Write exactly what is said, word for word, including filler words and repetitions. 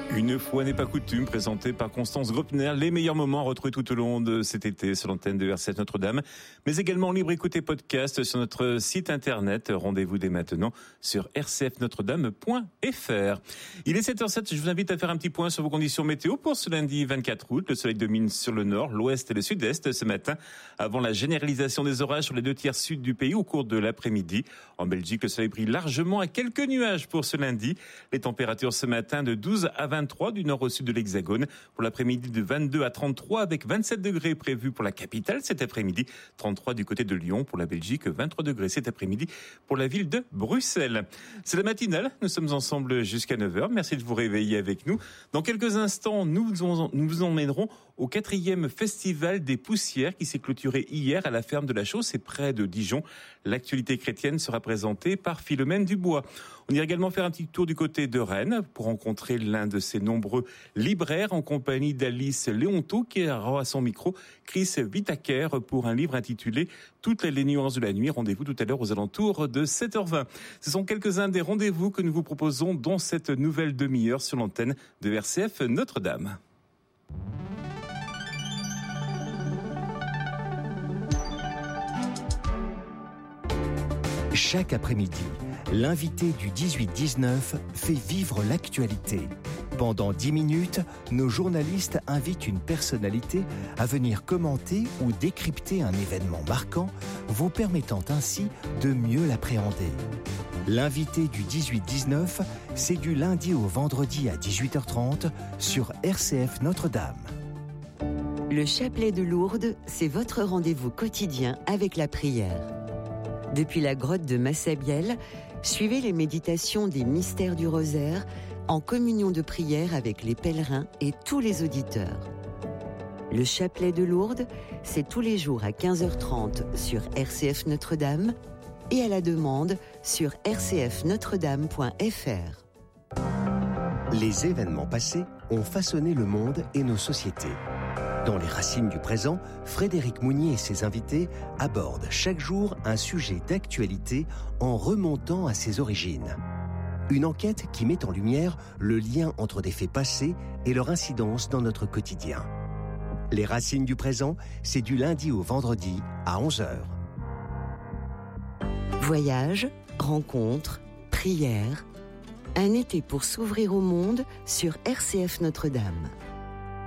Une fois n'est pas coutume, présenté par Constance Gröpner, les meilleurs moments retrouvés tout au long de cet été sur l'antenne de R C F Notre-Dame, mais également en libre écoute et podcast sur notre site internet. Rendez-vous dès maintenant sur r c f notre dame point f r. Il est sept heures zéro sept, je vous invite à faire un petit point sur vos conditions météo pour ce lundi vingt-quatre août. Le soleil domine sur le nord, l'ouest et le sud-est ce matin, avant la généralisation des orages sur les deux tiers sud du pays au cours de l'après-midi. En Belgique, le soleil brille largement à quelques nuages pour ce lundi. Les températures ce matin de douze à vingt-trois du nord au sud de l'Hexagone. Pour l'après-midi de vingt-deux à trente-trois avec vingt-sept degrés prévus pour la capitale cet après-midi. trente-trois du côté de Lyon. Pour la Belgique, vingt-trois degrés cet après-midi pour la ville de Bruxelles. C'est la matinale. Nous sommes ensemble jusqu'à neuf heures. Merci de vous réveiller avec nous. Dans quelques instants, nous vous emmènerons au quatrième festival des poussières qui s'est clôturé hier à la ferme de la Chaux, c'est près de Dijon. L'actualité chrétienne sera présentée par Philomène Dubois. On ira également faire un petit tour du côté de Rennes pour rencontrer l'un de ses nombreux libraires en compagnie d'Alice Léonteau qui aura à son micro Chris Whittaker pour un livre intitulé Toutes les nuances de la nuit. Rendez-vous tout à l'heure aux alentours de sept heures vingt. Ce sont quelques-uns des rendez-vous que nous vous proposons dans cette nouvelle demi-heure sur l'antenne de R C F Notre-Dame. Chaque après-midi, l'invité du dix-huit dix-neuf fait vivre l'actualité. Pendant dix minutes, nos journalistes invitent une personnalité à venir commenter ou décrypter un événement marquant, vous permettant ainsi de mieux l'appréhender. L'invité du dix-huit dix-neuf, c'est du lundi au vendredi à dix-huit heures trente sur R C F Notre-Dame. Le chapelet de Lourdes, c'est votre rendez-vous quotidien avec la prière. Depuis la grotte de Massabielle, suivez les méditations des mystères du rosaire en communion de prière avec les pèlerins et tous les auditeurs. Le chapelet de Lourdes, c'est tous les jours à quinze heures trente sur R C F Notre-Dame et à la demande sur r c f notre dame point f r. Les événements passés ont façonné le monde et nos sociétés. Dans les racines du présent, Frédéric Mounier et ses invités abordent chaque jour un sujet d'actualité en remontant à ses origines. Une enquête qui met en lumière le lien entre des faits passés et leur incidence dans notre quotidien. Les racines du présent, c'est du lundi au vendredi à onze heures. Voyage, rencontres, prières, un été pour s'ouvrir au monde sur R C F Notre-Dame.